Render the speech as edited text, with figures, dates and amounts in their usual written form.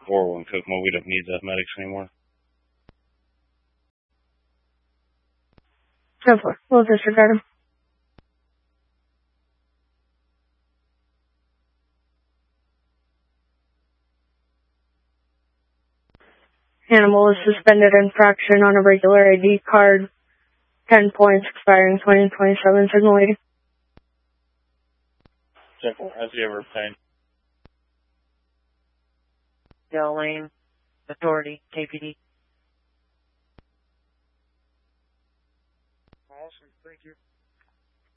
401 Kokomo. We don't need the medics anymore. 10-4. We'll disregard him. Animal is suspended infraction on a regular ID card. 10 points expiring 2027. Signal waiting. 10-4. Has he ever obtained? Del Lane, Authority, KPD. Awesome, thank you.